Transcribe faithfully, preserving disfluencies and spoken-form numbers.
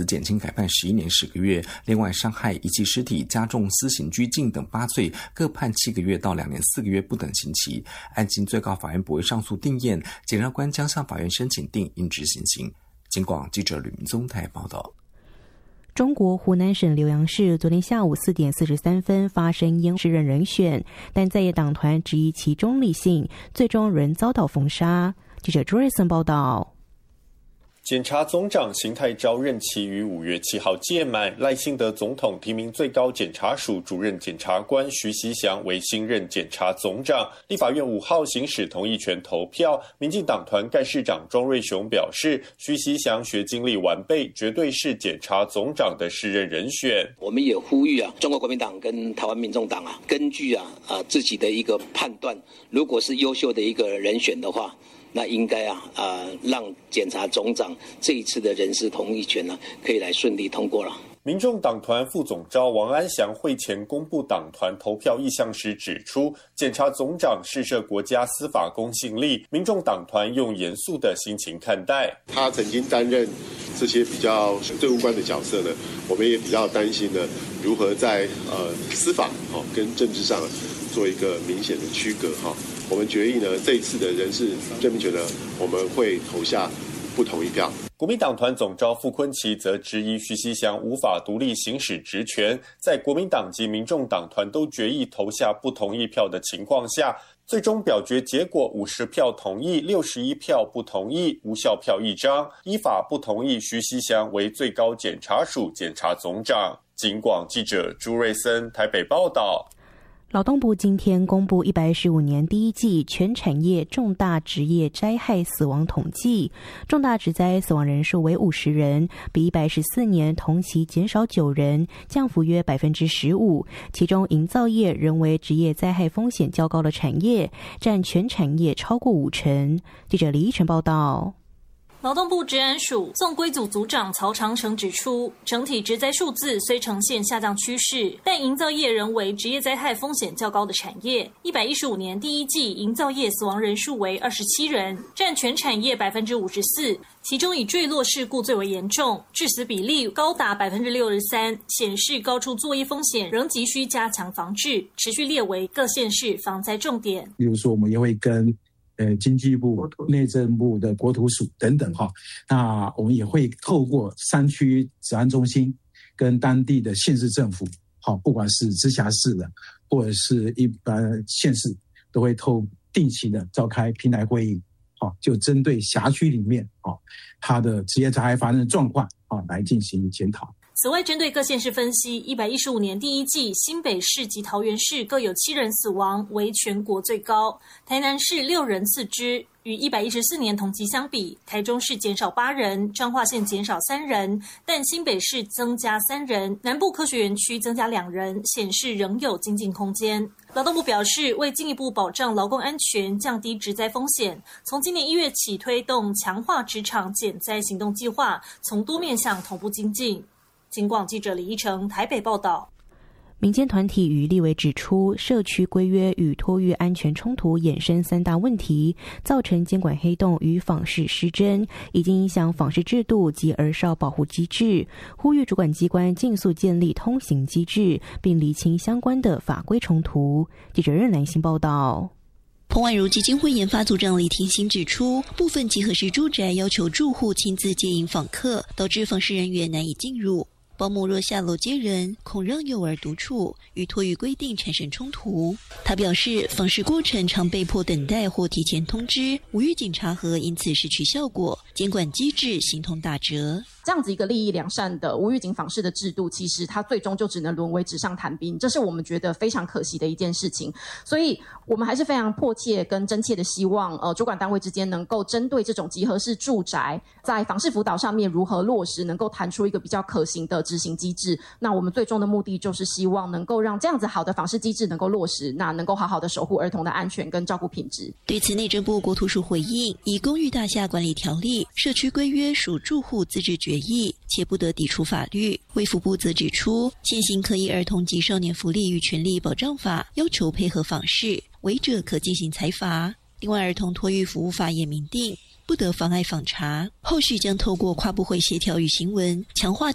减轻改判十一年十个月。另外，伤害遗弃尸体、加重私刑拘禁等八罪各判七个月到两年四个月不等刑期。案经最高法院驳回上诉定验，检察官将向法院申请定应执行刑。警广记者吕明宗台报道。 中国湖南省浏阳市昨天下午四点四十三分发生烟试任人选，但在野党团质疑其中立性，最终仍遭到封杀。记者朱瑞森报道。 检察总长邢泰昭任期于五月七号届满，赖清德总统提名最高检察署主任检察官徐锡祥为新任检察总长。立法院五号行使同意权投票，民进党团干事长庄瑞雄表示，徐锡祥学经历完备，绝对是检察总长的适任人选。 我们也呼吁啊，中国国民党跟台湾民众党啊，根据啊啊自己的一个判断，如果是优秀的一个人选的话，那应该啊啊、呃、让检察总长这一次的人事同意权呢，可以来顺利通过了。 民众党团副总召王安祥会前公布党团投票意向时指出，检察总长试射国家司法公信力，民众党团用严肃的心情看待。 他曾经担任这些比较政务官的角色呢，我们也比较担心呢，如何在呃司法哦跟政治上做一个明显的区隔哈。我们决议呢，这一次的人事任命权呢，我们会投下不同意票。 国民党团总召傅崐萁则质疑徐锡祥无法独立行使职权，在国民党及民众党团都决议投下不同意票的情况下，最终表决结果五十票同意，六十一票不同意，无效票一张，依法不同意徐锡祥为最高检察署检察总长。警广记者朱瑞森台北报道。 劳动部今天公布一百一十五年第一季全产业重大职业灾害死亡统计，重大职灾死亡人数为五十人，比一百一十四年同期减少九人，降幅约百分之十五。其中，营造业仍为职业灾害风险较高的产业，占全产业超过五成。记者李依晨报道。 劳动部治安署纵归组组长曹长成指出，整体职灾数字虽呈现下降趋势，但营造业仍为职业灾害风险较高的产业。一百一十五年第一季营造业死亡人数为二十七人，占全产业百分之五十四，其中以坠落事故最为严重，致死比例高达百分之六十三，显示高处作业风险仍急需加强防治，持续列为各县市防灾重点。 例如说，我们也会跟呃，经济部、内政部的国土署等等哈，那我们也会透过山区治安中心跟当地的县市政府，好，不管是直辖市的或者是一般县市，都会透定期的召开平台会议，好，就针对辖区里面好它的职业灾害发生的状况啊来进行检讨。 此外，针对各县市分析，一百一十五年第一季，新北市及桃园市各有七人死亡，为全国最高；台南市六人次之。与一百一十四年同期相比，台中市减少八人，彰化县减少三人，但新北市增加三人，南部科学园区增加两人，显示仍有精进空间。劳动部表示，为进一步保障劳工安全，降低职灾风险，从今年一月起推动强化职场减灾行动计划，从多面向同步精进。警广记者李依成台北报道。 民间团体与立委指出，社区规约与托育安全冲突衍生三大问题，造成监管黑洞与访视失真，已经影响访视制度及儿少保护机制，呼吁主管机关尽速建立通行机制，并厘清相关的法规冲突。记者任兰心报道。 彭婉如基金会研发组长李庭新指出，部分集合式住宅要求住户亲自接引访客，导致访视人员难以进入。保姆若下楼接人，恐让幼儿独处，与托育规定产生冲突。他表示，访视过程常被迫等待或提前通知，无预警查核因此失去效果，监管机制形同打折。 这样子一个利益良善的无预警访视的制度，其实它最终就只能沦为纸上谈兵，这是我们觉得非常可惜的一件事情。所以我们还是非常迫切跟真切的希望，呃，主管单位之间能够针对这种集合式住宅在访视辅导上面如何落实，能够谈出一个比较可行的执行机制。那我们最终的目的就是希望能够让这样子好的访视机制能够落实，那能够好好的守护儿童的安全跟照顾品质。 对此，内政部国土署回应，以公寓大厦管理条例，社区规约属住户自治决议，且不得抵触法律。卫福部则指出，现行可以儿童及少年福利与权利保障法要求配合访视，违者可进行裁罚。另外，儿童托育服务法也明定，不得妨碍访查。后续将透过跨部会协调与行文，强化